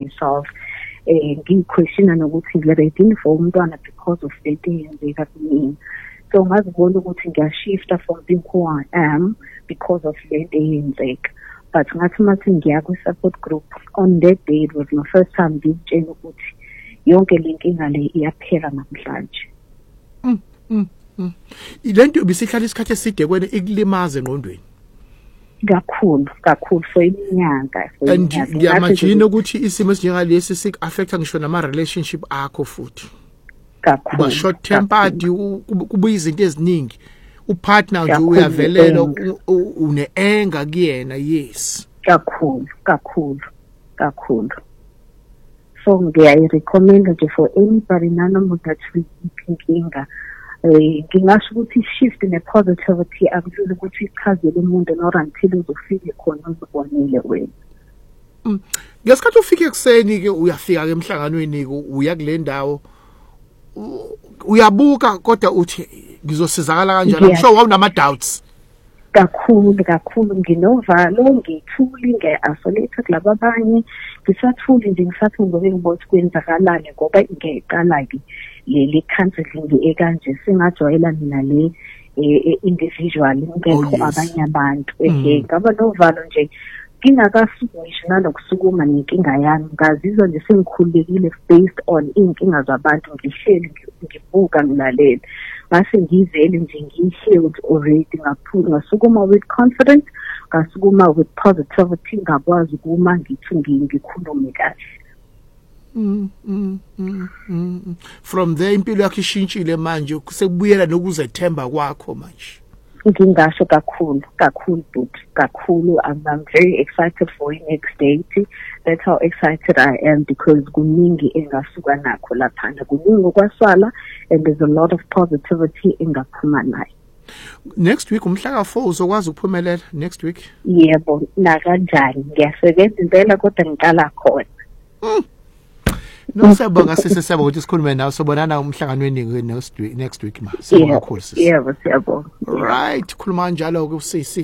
myself ngiyiquestiona nokuthi ngiready for umntwana because of the thing eyenzeka kumina. So ngazibona ukuthi ngiyashifta from being who I am because of le nto eyenzeka. But ngathi mathi ngiya kwi-support group on that day, it was my first time ngitshela ukuthi yonke le nkinga le iyaphela namhlanje. Ilento bisihlala isikhathi eside kwena ikulimaza engqondweni. Kakhulu for iminyaka. And ngiyamajina ukuthi isimo esinjengalesi sik-affecta ngisho nama-relationship akho futhi. Kakhulu. Kuba short tempered, kubuya izinto eziningi. Upartner nje uyavelela une-anger kuyena, yes. Kakhulu. So ngiyayi-recommend nje for anybody nanoma that inkinga. Ngingasho ukuthi shift ne-positivity akusizi ukuthi ichazele umuntu nor until uzofike khona uzibonile wena. Ngesikhathi ufike ekuseni-ke uyafika-ke emhlanganweni-ke uya kule ndawo uyabuka kodwa uthi ngizosizakala kanjani? I'm sure wawunama-doubts. Kakhulu nginovalo, ngithuli, nge-isolated laba abanye, ngisathuli nje ngisathi ngizobe ngibona ukuthi kwenzakalani ngoba ngiyayiqala-ke le counseling ekanje singajwayela mina le individual ngekho abanye abantu. Ngaba novalo nje ngingakasuki ngisho nanokusukuma nenkinga yami, ngazizwa nje sengikhululekile based on iy'nkinga zabantu, ngihleli ngibuka ngilalela. Ngase ngizele nje ngi-healed already, ngasukuma with confidence, ngasukuma with positivity, ngakwazi ukuma ngithi ngikhulume kahle. From there impilo yakho ishintshile manje, sekubuyela nokuzethemba kwakho manje. Ngingasho kakhulu but kakhulu. I'm very excited for next date. That's how excited I am because kuningi engasuka nakho laphana, kuningi okwasala, and there's a lot of positivity engaphuma nayo. Next week umhla ka-4 uzokwazi ukuphumelela next week? Yebo, nakanjani ngiyasebenza impela kodwa ngiqala khona. No, siyabonga siyabonga ukuthi sikhulume nawe, sobonana umhlanganweni next week ma. Siyabonga kakhulu sisi. Yebo, siyabonga. Right, khuluma njalo ke usisi.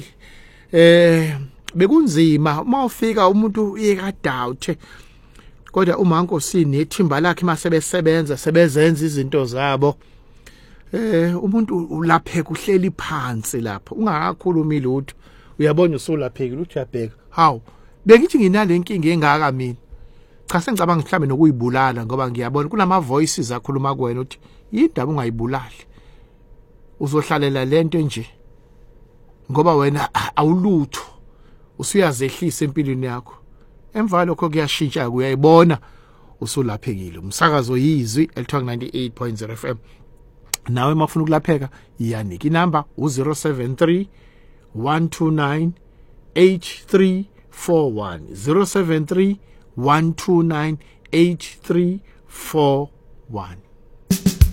Bekunzima uma ufika umuntu uyekadoubt. Kodwa uma Nkosini ethimba lakhe masebesebenza sebezenza izinto zabo. Umuntu ulapheka uhleli phansi lapho. Ungakakhulumi lutho. Uyabona usulaphekile uthi uyabheka. Hawu, bengithi nginale inkinga engaka mina. Cha sengicabanga mhlambe nokuyibulala ngoba ngiyabona kunama voices akhuluma kuwena uthi yindaba ungayibulali. Uzohlalela lento nje. Ngoba wena awulutho. Usuyazehlisa empilweni yakho. Emva lokho kuyashintsha kuyayibona usulaphekile. Umsakazo yizwi elithwa 98.0 FM. Nawe mafuna ukulapheka iyanika inamba u073 129 8341 073 129 8341.